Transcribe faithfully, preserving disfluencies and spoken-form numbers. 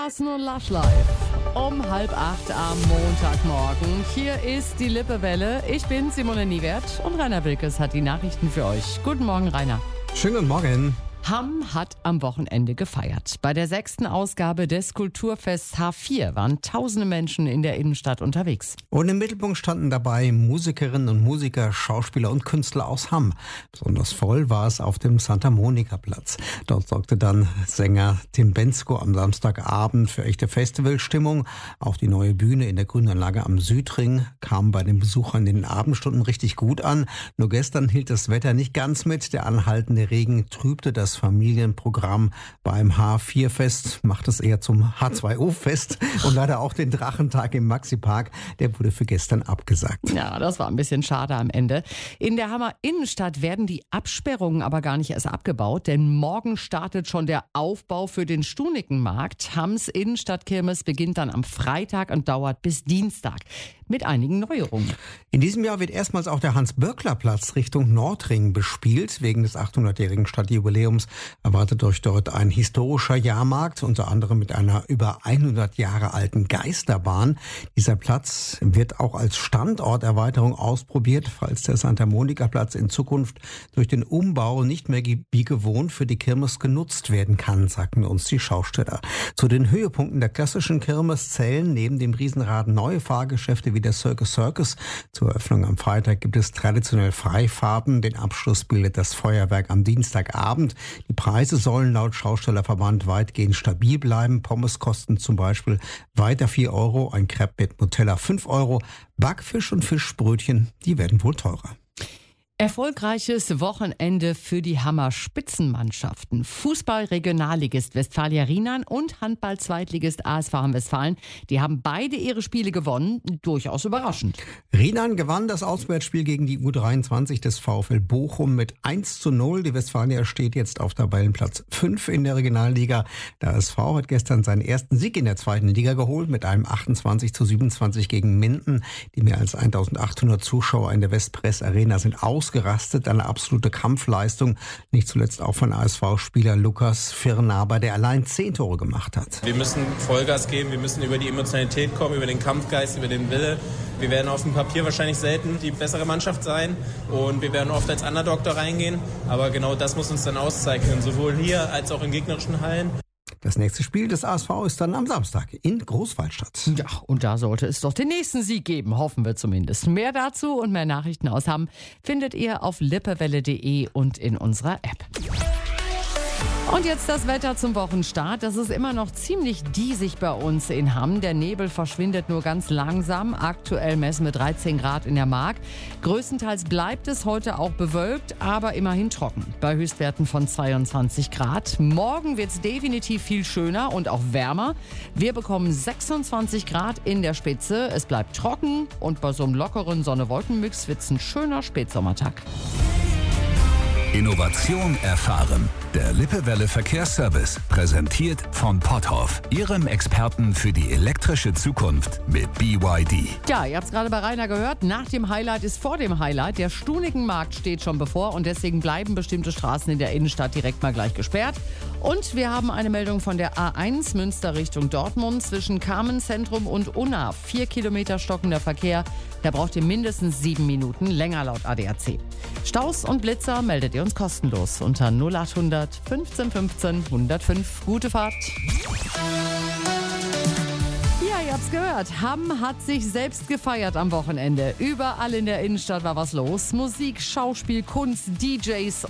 Nur Lush Live um halb acht am Montagmorgen. Hier ist die Lippewelle. Ich bin Simone Niewert und Rainer Wilkes hat die Nachrichten für euch. Guten Morgen, Rainer. Schönen guten Morgen. Hamm hat am Wochenende gefeiert. Bei der sechsten Ausgabe des Kulturfests H vier waren tausende Menschen in der Innenstadt unterwegs. Und im Mittelpunkt standen dabei Musikerinnen und Musiker, Schauspieler und Künstler aus Hamm. Besonders voll war es auf dem Santa Monica Platz. Dort sorgte dann Sänger Tim Bendzko am Samstagabend für echte Festivalstimmung. Auch die neue Bühne in der Grünanlage am Südring kam bei den Besuchern in den Abendstunden richtig gut an. Nur gestern hielt das Wetter nicht ganz mit. Der anhaltende Regen trübte das Familienprogramm beim H vier Fest, macht es eher zum H zwei O Fest und leider auch den Drachentag im Maxi-Park, der wurde für gestern abgesagt. Ja, das war ein bisschen schade am Ende. In der Hammer Innenstadt werden die Absperrungen aber gar nicht erst abgebaut, denn morgen startet schon der Aufbau für den Stunikenmarkt. Hamms Innenstadtkirmes beginnt dann am Freitag und dauert bis Dienstag mit einigen Neuerungen. In diesem Jahr wird erstmals auch der Hans-Böckler-Platz Richtung Nordring bespielt. Wegen des achthundertjährigen Stadtjubiläums erwartet euch dort ein historischer Jahrmarkt, unter anderem mit einer über hundert Jahre alten Geisterbahn. Dieser Platz wird auch als Standorterweiterung ausprobiert, falls der Santa Monica Platz in Zukunft durch den Umbau nicht mehr wie gewohnt für die Kirmes genutzt werden kann, sagten uns die Schausteller. Zu den Höhepunkten der klassischen Kirmes zählen neben dem Riesenrad neue Fahrgeschäfte wie der Circus Circus. Zur Eröffnung am Freitag gibt es traditionell Freifahrten. Den Abschluss bildet das Feuerwerk am Dienstagabend. Die Preise sollen laut Schaustellerverband weitgehend stabil bleiben. Pommes kosten zum Beispiel weiter vier Euro, ein Crepe mit Nutella fünf Euro. Backfisch und Fischbrötchen, die werden wohl teurer. Erfolgreiches Wochenende für die Hammer Spitzenmannschaften. Fußball-Regionalligist Westfalia Rienan und Handball-Zweitligist A S V Hamm Westfalen. Die haben beide ihre Spiele gewonnen. Durchaus überraschend. Rienan gewann das Auswärtsspiel gegen die U dreiundzwanzig des VfL Bochum mit eins zu null. Die Westfalia steht jetzt auf Tabellenplatz fünf in der Regionalliga. Der A S V hat gestern seinen ersten Sieg in der zweiten Liga geholt mit einem achtundzwanzig zu siebenundzwanzig gegen Minden. Die mehr als eintausendachthundert Zuschauer in der Westpress Arena sind aus gerastet, eine absolute Kampfleistung, nicht zuletzt auch von A S V-Spieler Lukas Firnaber, der allein zehn Tore gemacht hat. Wir müssen Vollgas geben, wir müssen über die Emotionalität kommen, über den Kampfgeist, über den Wille. Wir werden auf dem Papier wahrscheinlich selten die bessere Mannschaft sein und wir werden oft als Underdog da reingehen, aber genau das muss uns dann auszeichnen, sowohl hier als auch in gegnerischen Hallen. Das nächste Spiel des A S V ist dann am Samstag in Großwaldstadt. Ja, und da sollte es doch den nächsten Sieg geben, hoffen wir zumindest. Mehr dazu und mehr Nachrichten aus Hamm findet ihr auf lippewelle punkt de und in unserer App. Und jetzt das Wetter zum Wochenstart. Das ist immer noch ziemlich diesig bei uns in Hamm. Der Nebel verschwindet nur ganz langsam. Aktuell messen wir dreizehn Grad in der Mark. Größtenteils bleibt es heute auch bewölkt, aber immerhin trocken. Bei Höchstwerten von zweiundzwanzig Grad. Morgen wird es definitiv viel schöner und auch wärmer. Wir bekommen sechsundzwanzig Grad in der Spitze. Es bleibt trocken und bei so einem lockeren Sonne-Wolken-Mix wird es ein schöner Spätsommertag. Innovation erfahren. Der Lippewelle Verkehrsservice, präsentiert von Potthoff, Ihrem Experten für die elektrische Zukunft mit B Y D. Ja, ihr habt es gerade bei Rainer gehört, nach dem Highlight ist vor dem Highlight. Der Stunikenmarkt steht schon bevor und deswegen bleiben bestimmte Straßen in der Innenstadt direkt mal gleich gesperrt. Und wir haben eine Meldung von der A eins Münster Richtung Dortmund zwischen Carmen-Zentrum und Unna. Vier Kilometer stockender Verkehr. Da braucht ihr mindestens sieben Minuten, länger laut A D A C. Staus und Blitzer meldet ihr uns kostenlos unter null achthundert fünfzehn fünfzehn hundertfünf. Gute Fahrt. Ja, ihr habt's gehört. Hamm hat sich selbst gefeiert am Wochenende. Überall in der Innenstadt war was los. Musik, Schauspiel, Kunst, D Js